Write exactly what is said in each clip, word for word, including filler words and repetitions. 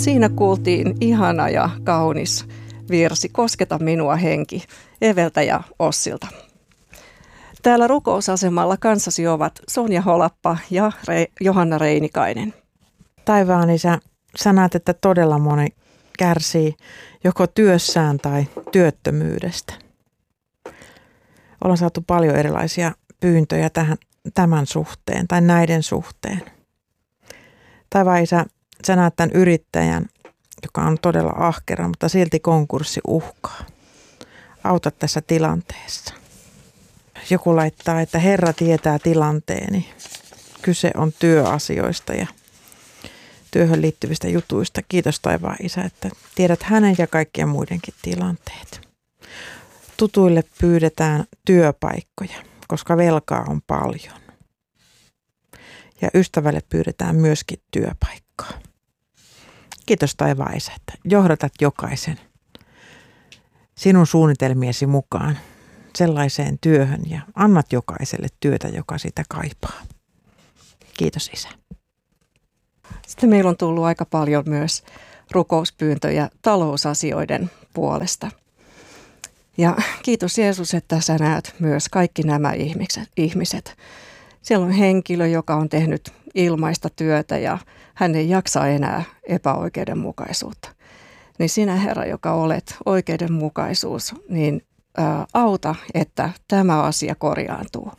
siinä kuultiin ihana ja kaunis virsi Kosketa minua henki Eveltä ja Ossilta. Täällä rukousasemalla kanssasi ovat Sonja Holappa ja Re- Johanna Reinikainen. Taivaan Isä, sä näet, että todella moni kärsii joko työssään tai työttömyydestä. Ollaan saatu paljon erilaisia pyyntöjä tähän, tämän suhteen tai näiden suhteen. Taivaan Isä, sä näet tämän yrittäjän, joka on todella ahkera, mutta silti konkurssi uhkaa. Auta tässä tilanteessa. Joku laittaa, että Herra tietää tilanteeni. Kyse on työasioista ja työhön liittyvistä jutuista. Kiitos taivaan Isä, että tiedät hänen ja kaikkien muidenkin tilanteet. Tutuille pyydetään työpaikkoja, koska velkaa on paljon. Ja ystävälle pyydetään myöskin työpaikkaa. Kiitos taivaan Isä, että johdatat jokaisen sinun suunnitelmiesi mukaan sellaiseen työhön ja annat jokaiselle työtä, joka sitä kaipaa. Kiitos Isä. Sitten meillä on tullut aika paljon myös rukouspyyntöjä talousasioiden puolesta. Ja kiitos Jeesus, että sä näet myös kaikki nämä ihmiset. Siellä on henkilö, joka on tehnyt ilmaista työtä ja hän ei jaksa enää epäoikeudenmukaisuutta. Niin sinä Herra, joka olet oikeudenmukaisuus, niin ää, auta, että tämä asia korjaantuu.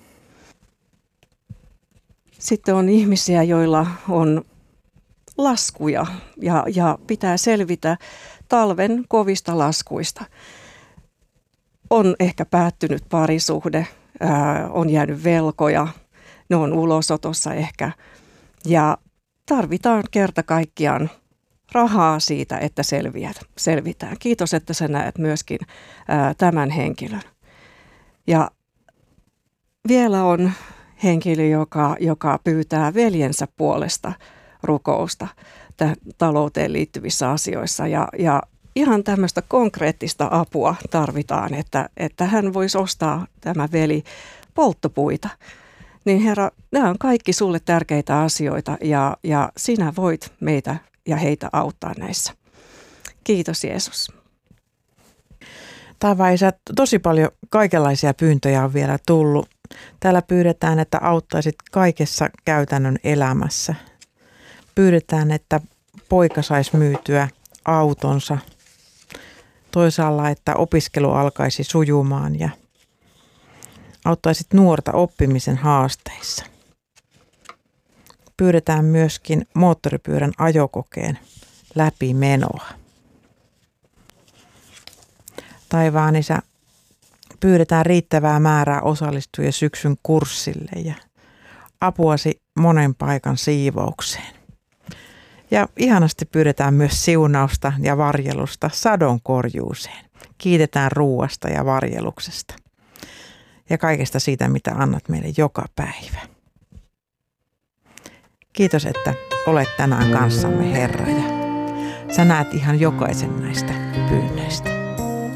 Sitten on ihmisiä, joilla on laskuja ja, ja pitää selvitä talven kovista laskuista. On ehkä päättynyt parisuhde, ää, on jäänyt velkoja, ne on ulosotossa ehkä ja tarvitaan kerta kaikkiaan rahaa siitä, että selviät, selvitään. Kiitos, että sä näet myöskin ää, tämän henkilön. Ja vielä on henkilö, joka, joka pyytää veljensä puolesta rukousta tähän talouteen liittyvissä asioissa. Ja, ja ihan tämmöistä konkreettista apua tarvitaan, että, että hän voisi ostaa, tämä veli, polttopuita. Niin Herra, nämä on kaikki sulle tärkeitä asioita ja, ja sinä voit meitä ja heitä auttaa näissä. Kiitos Jeesus. Taivaan Isä, tosi paljon kaikenlaisia pyyntöjä on vielä tullut. Täällä pyydetään, että auttaisit kaikessa käytännön elämässä. Pyydetään, että poika saisi myytyä autonsa. Toisaalla, että opiskelu alkaisi sujumaan ja auttaisit nuorta oppimisen haasteissa. Pyydetään myöskin moottoripyörän ajokokeen läpimenoa. Taivaan Isä, pyydetään riittävää määrää osallistujia syksyn kurssille ja apuasi monen paikan siivoukseen. Ja ihanasti pyydetään myös siunausta ja varjelusta sadonkorjuuseen. Kiitetään ruuasta ja varjeluksesta ja kaikesta siitä, mitä annat meille joka päivä. Kiitos, että olet tänään kanssamme, Herra, ja sä näet ihan jokaisen näistä pyynnöistä.